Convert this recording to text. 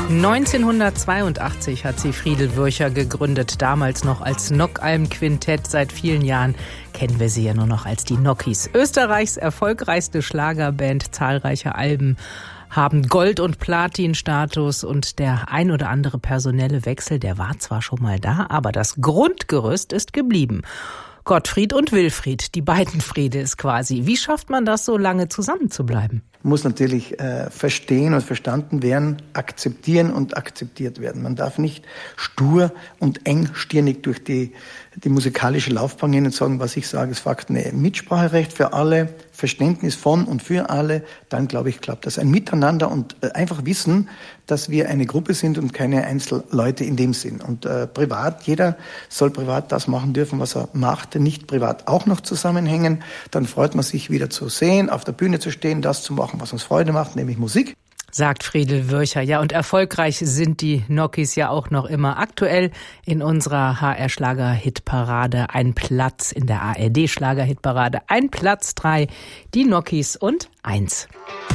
1982 hat sie Friedel Würcher gegründet, damals noch als Nockalm-Quintett. Seit vielen Jahren kennen wir sie ja nur noch als die Nokis. Österreichs erfolgreichste Schlagerband, zahlreiche Alben haben Gold- und Platin-Status und der ein oder andere personelle Wechsel, der war zwar schon mal da, aber das Grundgerüst ist geblieben. Gottfried und Wilfried, die beiden Friedes quasi. Wie schafft man das, so lange zusammen zu bleiben? Muss natürlich verstehen und verstanden werden, akzeptieren und akzeptiert werden. Man darf nicht stur und engstirnig durch die musikalische Laufbahn gehen und sagen, was ich sage, ist Fakt. Nee, Mitspracherecht für alle, Verständnis von und für alle, dann glaube ich, klappt das. Ein Miteinander und einfach wissen, dass wir eine Gruppe sind und keine Einzelleute in dem Sinn. Und privat, jeder soll privat das machen dürfen, was er macht, nicht privat auch noch zusammenhängen. Dann freut man sich wieder zu sehen, auf der Bühne zu stehen, das zu machen, was uns Freude macht, nämlich Musik. Sagt Friedel Würcher. Ja, und erfolgreich sind die Nokis ja auch noch immer. Aktuell in unserer HR-Schlager-Hitparade ein Platz, in der ARD-Schlager-Hitparade ein Platz 3, die Nokis und 1.